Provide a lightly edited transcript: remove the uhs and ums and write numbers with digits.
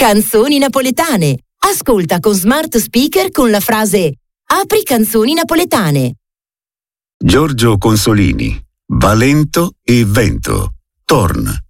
Canzoni napoletane. Ascolta con smart speaker con la frase "Apri canzoni napoletane". Giorgio Consolini, Valento e Vento, Torn.